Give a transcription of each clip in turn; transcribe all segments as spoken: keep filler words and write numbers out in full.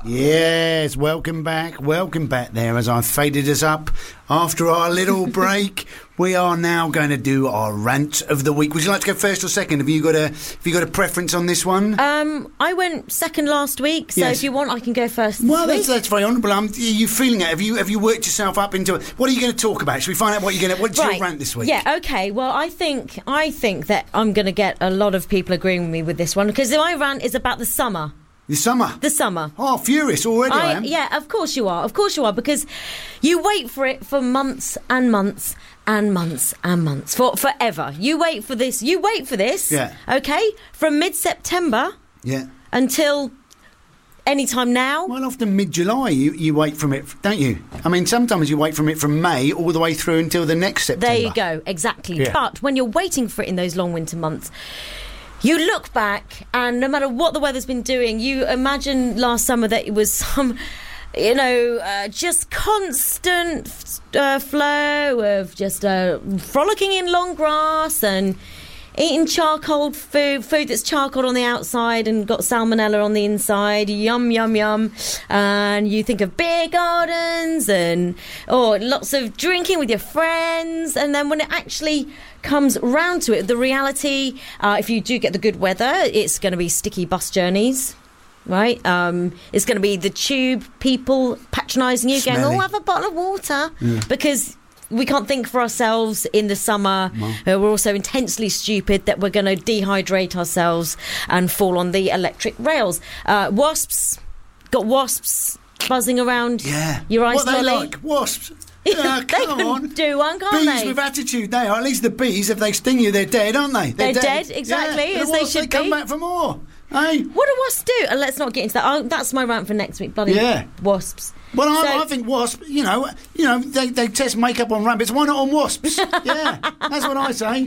Yes, welcome back, welcome back there as I've faded us up after our little break. We are now going to do our rant of the week. Would you like to go first or second? Have you got a Have you got a preference on this one? Um, I went second last week, so Yes. if you want, I can go first. Well, this that's, week. that's very honourable. Um, are you feeling it? Have you Have you worked yourself up into it? What are you going to talk about? Should we find out what you're going to? What's Right. your rant this week? Yeah, okay. Well, I think I think that I'm going to get a lot of people agreeing with me with this one, because my rant is about the summer. The summer. The summer. Oh, furious already! I, I, am. yeah, of course you are. Of course you are, because you wait for it for months and months and months and months, for forever. You wait for this. You wait for this. Yeah. Okay, from mid-September Yeah. until any time now. Well, often mid-July you, you wait from it, don't you? I mean, sometimes you wait from it from May all the way through until the next September. There you go. Exactly. Yeah. But when you're waiting for it in those long winter months, you look back, and no matter what the weather's been doing, you imagine last summer that it was some, you know, uh, just constant uh, flow of just uh, frolicking in long grass and eating charcoal food, food that's charcoal on the outside and got salmonella on the inside. Yum, yum, yum. And you think of beer gardens and or lots of drinking with your friends. And then when it actually comes round to it, the reality, uh, if you do get the good weather, it's going to be sticky bus journeys. Right, um, it's going to be the tube people patronising you, Smelly. going, "Oh, have a bottle of water," because we can't think for ourselves in the summer. No. Uh, we're also intensely stupid that we're going to dehydrate ourselves and fall on the electric rails. Uh, wasps, got wasps buzzing around Yeah. your ice What are they lolly. like? Wasps? Yeah, They come can on. do one, can't Bees they? with attitude, they are. At least the bees, if they sting you, they're dead, aren't they? They're dead, exactly, Yeah. as The they wasps, should they come be. back for more. Hey? What do wasps do? And let's not get into that. Oh, that's my rant for next week. Bloody Yeah. wasps. Well, I, So- I think wasps, you know, you know, they, they test makeup on rabbits. Why not on wasps? Yeah, that's what I say.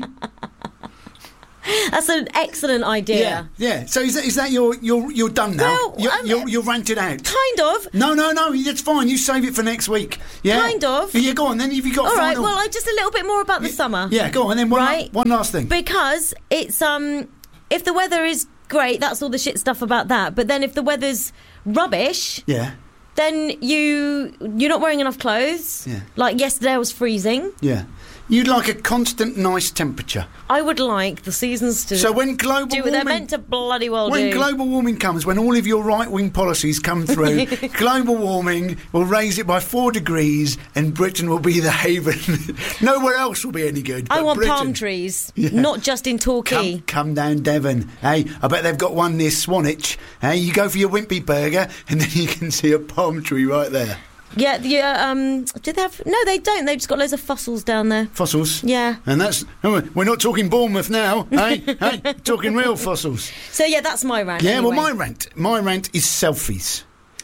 That's an excellent idea. Yeah, yeah. So is that, is that your you're you're done now? Well, you're, um, you're, you're ranted out. Kind of. No, no, no. It's fine. You save it for next week. Yeah, Kind of. Yeah, go on. Then if you got All right. final. Well, I just a little bit more about the summer. Yeah, go on. And then one, Right. one last thing. Because it's um, if the weather is great, that's all the shit stuff about that. But then if the weather's rubbish, Yeah, then you you're not wearing enough clothes. Yeah. Like yesterday, I was freezing. yeah. You'd like a constant nice temperature. I would like the seasons to So when global do what they're warming, meant to bloody well when do. global warming comes, when all of your right-wing policies come through, global warming will raise it by four degrees, and Britain will be the haven. Nowhere else will be any good. I but want Britain. palm trees, Yeah. not just in Torquay. Come, come down Devon. Hey, I bet they've got one near Swanage. Hey, you go for your Wimpy burger, and then you can see a palm tree right there. Yeah, yeah. Um, do they have? No, they don't. They've just got loads of fossils down there. Fossils. Yeah. And that's... oh, we're not talking Bournemouth now. Hey, hey, talking real fossils. So yeah, that's my rant. Yeah, anyway. well, my rant, my rant is selfies.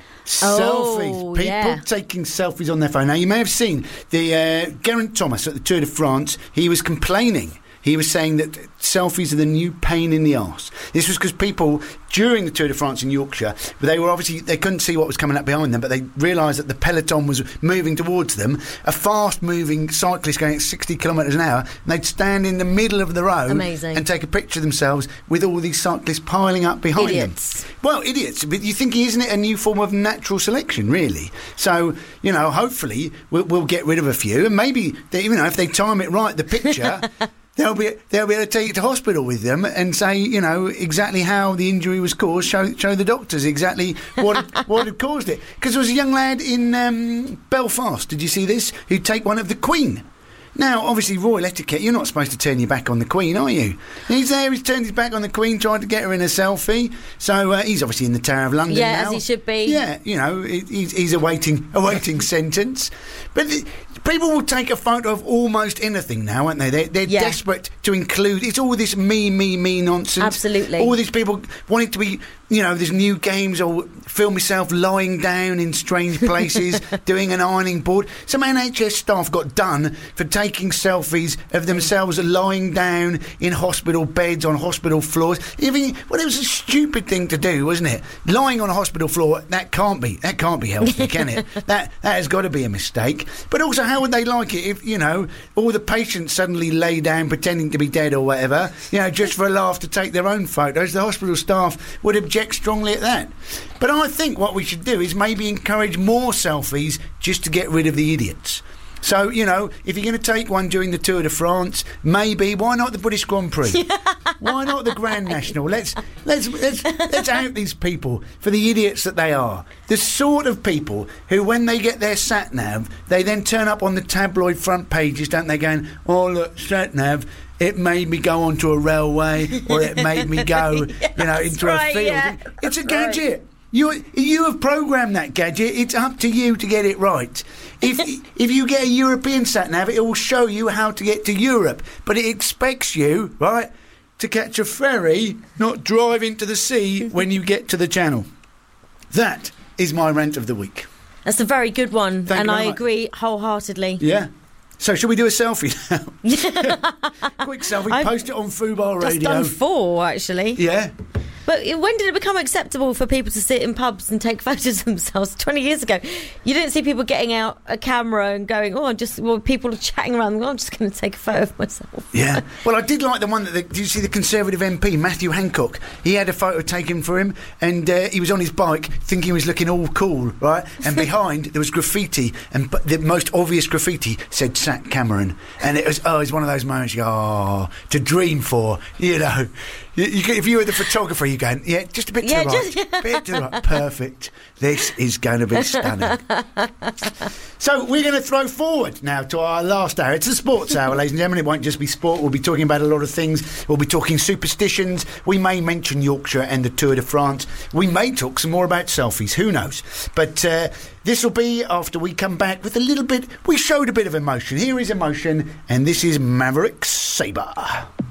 Oh, Selfies. People yeah. taking selfies on their phone. Now, you may have seen the uh, Geraint Thomas at the Tour de France. He was complaining. He was saying that selfies are the new pain in the arse. This was because people, during the Tour de France in Yorkshire, they were obviously, they couldn't see what was coming up behind them, but they realised that the peloton was moving towards them, a fast-moving cyclist going at sixty kilometres an hour, and they'd stand in the middle of the road Amazing. and take a picture of themselves with all these cyclists piling up behind Idiots. them. Well, idiots. But you're thinking, isn't it a new form of natural selection, really? So, you know, hopefully we'll, we'll get rid of a few, and maybe, they, you know, if they time it right, the picture... They'll be they'll be able to take it to hospital with them and say, you know, exactly how the injury was caused. Show show the doctors exactly what what had caused it. Because there was a young lad in um, Belfast. Did you see this? Who'd take one of the Queen. Now, obviously, royal etiquette. You're not supposed to turn your back on the Queen, are you? And he's there. He's turned his back on the Queen, tried to get her in a selfie. So uh, he's obviously in the Tower of London Yeah, now. as he should be. Yeah, you know, he- he's, he's awaiting awaiting sentence. But the, people will take a photo of almost anything now, aren't they? They're, they're Yeah. desperate to include. It's all this me, me, me nonsense. Absolutely. All these people want it to be, you know, there's new games or film myself lying down in strange places, doing an ironing board. Some N H S staff got done for taking selfies of themselves lying down in hospital beds, on hospital floors. Even, well, it was a stupid thing to do, wasn't it? Lying on a hospital floor, that can't be, that can't be healthy, can it? That that has got to be a mistake. But also, how how would they like it if, you know, all the patients suddenly lay down pretending to be dead or whatever, you know, just for a laugh to take their own photos? The hospital staff would object strongly at that. But I think what we should do is maybe encourage more selfies just to get rid of the idiots. So, you know, if you're going to take one during the Tour de France, maybe, why not the British Grand Prix? Why not the Grand National? Let's let's let's let's out these people for the idiots that they are. The sort of people who, when they get their sat-nav, they then turn up on the tabloid front pages, don't they, going, oh, look, sat-nav, it made me go onto a railway, or it made me go, yeah, you know, into right, a field. yeah, it's a right. gadget. You you have programmed that gadget. It's up to you to get it right. If if you get a European sat-nav, it will show you how to get to Europe. But it expects you, right, to catch a ferry, not drive into the sea when you get to the channel. That is my rant of the week. That's a very good one, Thank and you I very much. agree wholeheartedly. Yeah. So shall we do a selfie now? Quick selfie, I've post it on Fubar Just Radio. done four, actually. Yeah. But when did it become acceptable for people to sit in pubs and take photos of themselves? twenty years ago, you didn't see people getting out a camera and going, oh, I'm just, well, people are chatting around, well, I'm just going to take a photo of myself. Yeah. Well, I did like the one that, the, did you see the Conservative M P, Matthew Hancock? He had a photo taken for him, and uh, he was on his bike thinking he was looking all cool, right? And behind, there was graffiti, and but the most obvious graffiti said Sat Cameron. And it was, oh, it's one of those moments you go, oh, to dream for, you know. You, you, if you were the photographer, you're going, yeah, just a bit Yeah, too right. just- yeah. bit too right. Perfect. This is going to be stunning. So we're going to throw forward now to our last hour. It's a sports hour, ladies and gentlemen. It won't just be sport. We'll be talking about a lot of things. We'll be talking superstitions. We may mention Yorkshire and the Tour de France. We may talk some more about selfies. Who knows? But uh, this will be after we come back with a little bit. We showed a bit of emotion. Here is emotion, and this is Maverick Sabre.